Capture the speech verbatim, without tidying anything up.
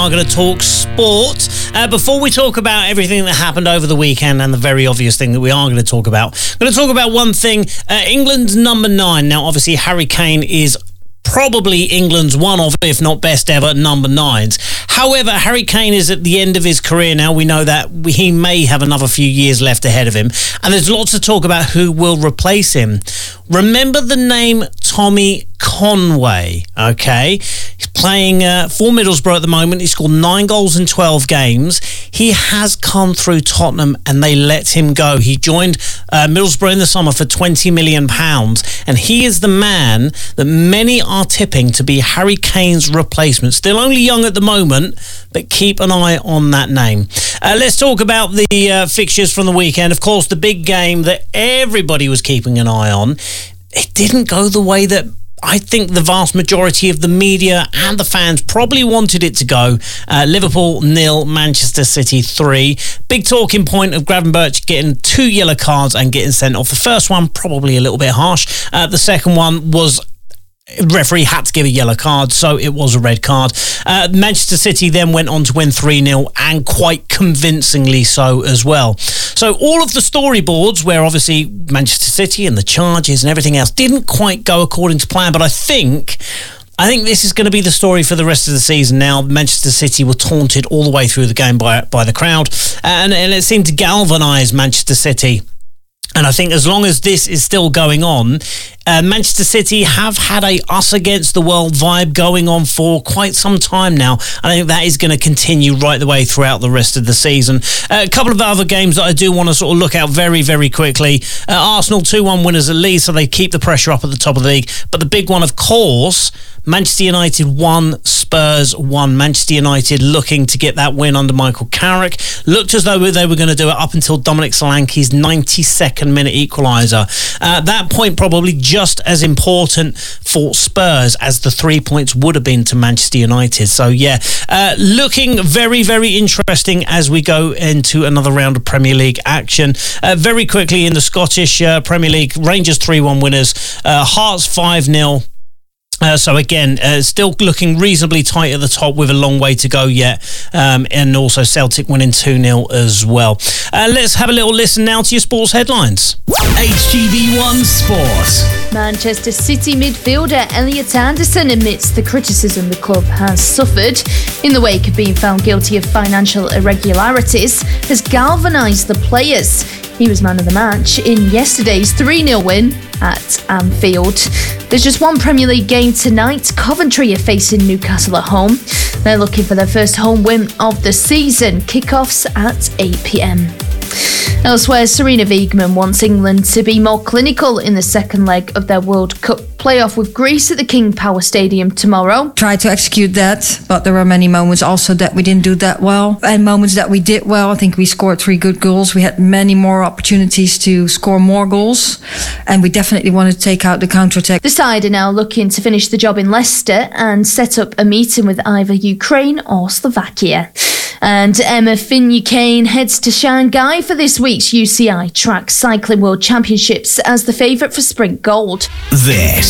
are going to talk sport. Uh, before we talk about everything that happened over the weekend and the very obvious thing that we are going to talk about, I'm going to talk about one thing. Uh, England's number nine. Now, obviously, Harry Kane is probably England's one of, if not best ever, number nines. However, Harry Kane is at the end of his career now. We know that he may have another few years left ahead of him. And there's lots of talk about who will replace him. Remember the name Tommy Conway, okay? He's playing uh, for Middlesbrough at the moment. He scored nine goals in twelve games. He has come through Tottenham and they let him go. He joined uh, Middlesbrough in the summer for twenty million pounds, and he is the man that many are tipping to be Harry Kane's replacement. Still only young at the moment, but keep an eye on that name. Uh, let's talk about the uh, fixtures from the weekend. Of course, the big game that everybody was keeping an eye on. It didn't go the way that I think the vast majority of the media and the fans probably wanted it to go. Uh, Liverpool nil, Manchester City three. Big talking point of Gravenberch getting two yellow cards and getting sent off. The first one, probably a little bit harsh. Uh, the second one was... referee had to give a yellow card, so it was a red card. Uh, Manchester City then went on to win three nil, and quite convincingly so as well. So all of the storyboards, where obviously Manchester City and the charges and everything else didn't quite go according to plan, but I think... I think this is going to be the story for the rest of the season now. Manchester City were taunted all the way through the game by, by the crowd, and, and it seemed to galvanise Manchester City. And I think as long as this is still going on, uh, Manchester City have had a us against the world vibe going on for quite some time now. And I think that is going to continue right the way throughout the rest of the season. Uh, a couple of other games that I do want to sort of look out very, very quickly. Uh, Arsenal two one winners at Leeds, so they keep the pressure up at the top of the league. But the big one, of course, Manchester United one, Spurs one. Manchester United looking to get that win under Michael Carrick. Looked as though they were going to do it up until Dominic Solanke's ninety-second minute equaliser. Uh, that point probably just as important for Spurs as the three points would have been to Manchester United. So yeah, uh, looking very, very interesting as we go into another round of Premier League action. Uh, very quickly in the Scottish uh, Premier League, Rangers three one winners, uh, Hearts five nil. Uh, so again, uh, still looking reasonably tight at the top with a long way to go yet. Um, and also Celtic winning two nil as well. Uh, let's have a little listen now to your sports headlines. H G V one Sport. Manchester City midfielder Elliot Anderson admits the criticism the club has suffered in the wake of being found guilty of financial irregularities has galvanised the players. He was man of the match in yesterday's three nil win at Anfield. There's just one Premier League game tonight. Coventry are facing Newcastle at home. They're looking for their first home win of the season. Kickoffs at eight p.m. Elsewhere, Sarina Wiegman wants England to be more clinical in the second leg of their World Cup playoff with Greece at the King Power Stadium tomorrow. Tried to execute that, but there were many moments also that we didn't do that well, and moments that we did well. I think we scored three good goals. We had many more opportunities to score more goals, and we definitely wanted to take out the counter-attack. The side are now looking to finish the job in Leicester and set up a meeting with either Ukraine or Slovakia. And Emma Finucane heads to Shanghai for this week's U C I Track Cycling World Championships as the favourite for sprint gold. This